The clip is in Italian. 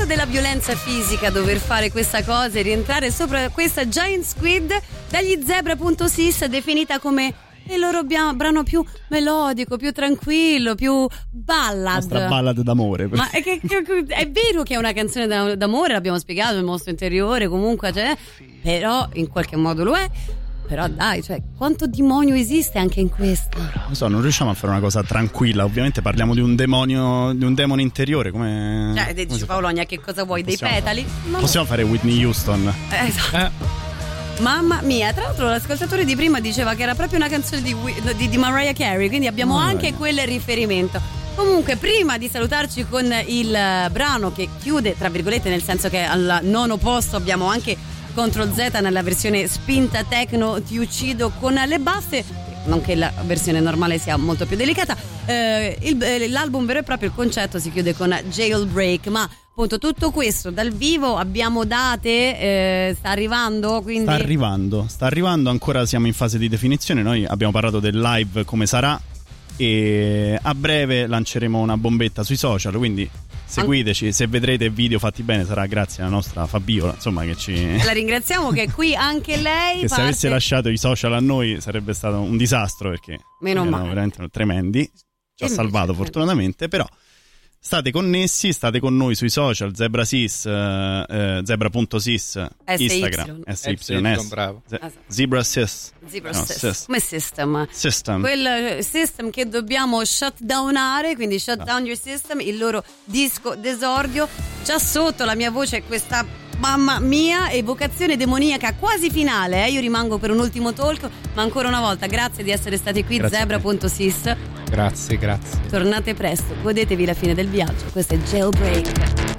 nemmeno della violenza fisica dover fare questa cosa e rientrare sopra questa Giant Squid dagli Zebra.sis, definita come il loro brano più melodico, più tranquillo, più ballad. Nostra ballad d'amore. Ma è vero che è una canzone d'amore, l'abbiamo spiegato, il mostro interiore comunque, cioè, però in qualche modo lo è. Però dai, cioè, quanto demonio esiste anche in questo? Non so, non riusciamo a fare una cosa tranquilla. Ovviamente parliamo di un demonio, di un demone interiore. Come. Cioè, dici Paolonia, che cosa vuoi? Dei petali? Possiamo fare Whitney Houston. Esatto. Mamma mia, tra l'altro l'ascoltatore di prima diceva che era proprio una canzone di Mariah Carey, quindi abbiamo anche quel riferimento. Comunque, prima di salutarci con il brano che chiude, tra virgolette, nel senso che al nono posto abbiamo anche Control Z nella versione spinta techno, Ti uccido con le baffe, non che la versione normale sia molto più delicata. L'album vero e proprio, il concetto, si chiude con Jailbreak, ma appunto tutto questo dal vivo, abbiamo date, sta arrivando, quindi sta arrivando, ancora siamo in fase di definizione. Noi abbiamo parlato del live come sarà e a breve lanceremo una bombetta sui social, quindi seguiteci. Se vedrete video fatti bene sarà grazie alla nostra Fabiola, insomma, che ci la ringraziamo, che qui anche lei che se avesse lasciato i social a noi sarebbe stato un disastro, perché erano veramente tremendi. Ci ha salvato fortunatamente. Però state connessi, state con noi sui social, Zebra.sis, Zebra.sis, Instagram, SYS, bravo. Zebra.sis, come system, quel system che dobbiamo shutdownare, quindi shut down your system, il loro disco d'esordio. Già sotto la mia voce questa, mamma mia, evocazione demoniaca quasi finale, Io rimango per un ultimo talk, ma ancora una volta grazie di essere stati qui. Zebra.sis, grazie. Tornate presto, godetevi la fine del viaggio. Questo è Jailbreak.